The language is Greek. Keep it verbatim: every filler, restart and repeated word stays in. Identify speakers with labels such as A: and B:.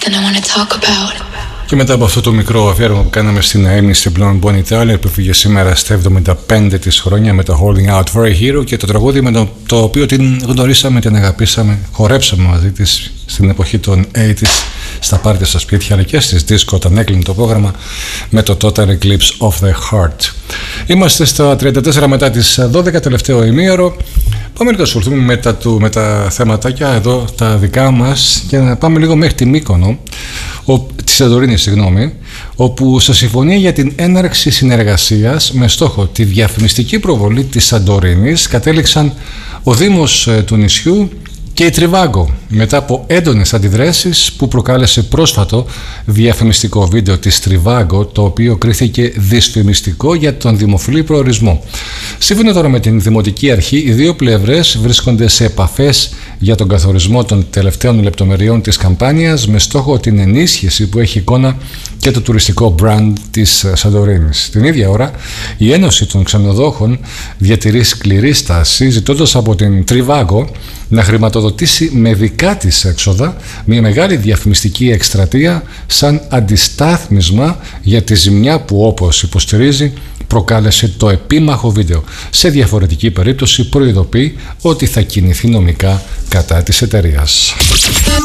A: Και μετά από αυτό το μικρό αφιέρωμα που κάναμε στην Amy στην Blonde Bonnie Tyler, που φύγε σήμερα στα εβδομήντα πέντε της χρόνια με το Holding Out for a Hero, και το τραγούδι με το, το οποίο την γνωρίσαμε, την αγαπήσαμε, χορέψαμε μαζί της στην εποχή των ογδόντα στα πάρτι στα σπίτια, αλλά και στις δίσκο όταν έκλεινε το πρόγραμμα με το Total Eclipse of the Heart. Είμαστε στα τριάντα τέσσερα μετά τις δώδεκα, τελευταίο ημίωρο. Πάμε να ασχοληθούμε με τα, του, με τα θεματάκια εδώ τα δικά μας και να πάμε λίγο μέχρι τη Μύκονο, ο, τη Σαντορίνη, συγγνώμη, όπου σε συμφωνία για την έναρξη συνεργασίας με στόχο τη διαφημιστική προβολή της Σαντορίνης κατέληξαν ο Δήμος του νησιού και η Τριβάγκο, μετά από έντονες αντιδράσεις που προκάλεσε πρόσφατο διαφημιστικό βίντεο της Τριβάγκο, το οποίο κρίθηκε δυσφημιστικό για τον δημοφιλή προορισμό. Σύμφωνα τώρα με την Δημοτική Αρχή, οι δύο πλευρές βρίσκονται σε επαφές για τον καθορισμό των τελευταίων λεπτομεριών της καμπάνιας με στόχο την ενίσχυση που έχει εικόνα και το τουριστικό brand της Σαντορίνης. Την ίδια ώρα, η Ένωση των Ξενοδόχων διατηρεί σκληρή στάση, ζητώντας από την Τριβάγκο να χρηματοδοτήσει με δικά της έξοδα μια μεγάλη διαφημιστική εκστρατεία σαν αντιστάθμισμα για τη ζημιά που, όπως υποστηρίζει, προκάλεσε το επίμαχο βίντεο. Σε διαφορετική περίπτωση προειδοποιεί ότι θα κινηθεί νομικά κατά της εταιρείας.